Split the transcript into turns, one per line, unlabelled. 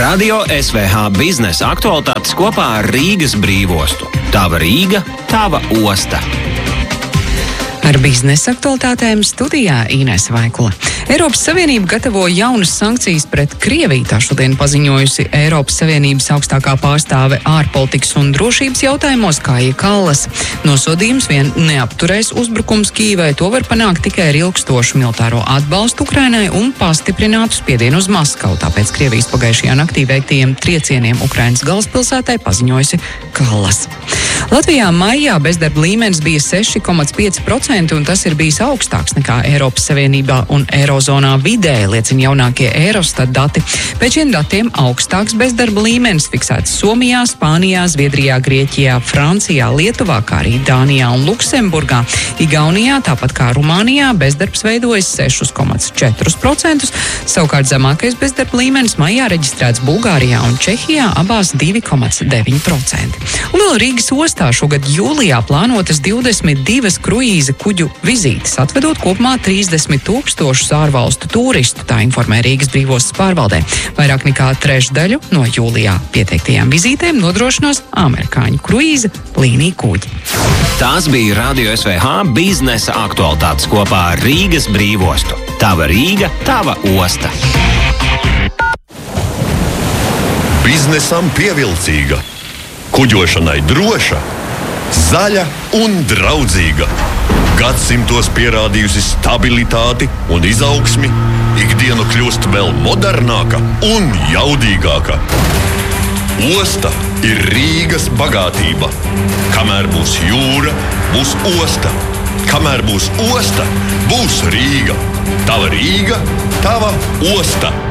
Radio SVH biznesa aktualitātes kopā ar Rīgas brīvostu. Tava Rīga, tava osta.
Ar biznesa aktualitātēm studijā Inese Vaikula. Eiropas Savienība gatavo jaunas sankcijas pret Krieviju, tā šodien paziņojusi Eiropas Savienības augstākā pārstāve ārpolitikas un drošības jautājumos Kaja Kallas. Nosodījums vien neapturēs uzbrukums Kīvai, to var panākt tikai ar ilgstošu militāro atbalstu Ukrainai un pastiprinātu spiedienu uz Maskavu. Tāpēc Krievijas pagājušajā naktī veiktajiem triecieniem Ukrainas galvaspilsētai paziņojusi Kallas. Latvijā maijā bezdarba līmenis bija 6,5%, un tas ir bijis augstāks nekā Eiropas Savienībā un Eirozonā vidēji, liecina jaunākie Eurostat dati. Pēc šiem datiem augstāks bezdarba līmenis fiksēts Somijā, Spānijā, Zviedrijā, Grieķijā, Francijā, Lietuvā, kā arī Dānijā un Luksemburgā. Igaunijā, tāpat kā Rumānijā, bezdarbs veidojas 6,4%, savukārt zemākais bezdarba līmenis maijā reģistrēts Bulgārijā un Čehijā, abās 2,9%. Un vēl Rīgas ostā šogad jūlijā plānotas 22 kruīza kuģu vizītes, atvedot kopumā 30,000 ārvalstu turistu, tā informē Rīgas brīvostas pārvaldē. Vairāk nekā trešdaļu no jūlijā pieteiktajām vizītēm nodrošinās amerikāņu kruīza līniju kuģi.
Tās bija Radio SVH biznesa aktualitātes kopā ar Rīgas brīvostu. Tava Rīga, tava osta.
Biznesam pievilcīga, kuģošanai droša, zaļa un draudzīga. Gadsimtos pierādījusi stabilitāti un izaugsmi, ikdiena kļūst vēl modernāka un jaudīgāka. Osta ir Rīgas bagātība. Kamēr būs jūra, būs osta. Kamēr būs osta, būs Rīga. Tava Rīga, tava osta.